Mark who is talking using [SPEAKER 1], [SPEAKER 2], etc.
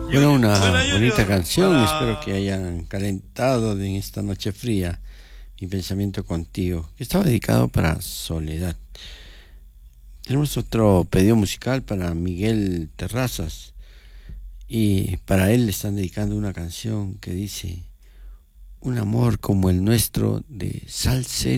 [SPEAKER 1] Bueno, una bonita
[SPEAKER 2] Junior,
[SPEAKER 1] canción. Espero que hayan calentado en esta noche fría mi pensamiento contigo, que estaba dedicado para Soledad. Tenemos otro pedido musical para Miguel Terrazas y para él le están dedicando una canción que dice: Un amor como el nuestro de Salcedo.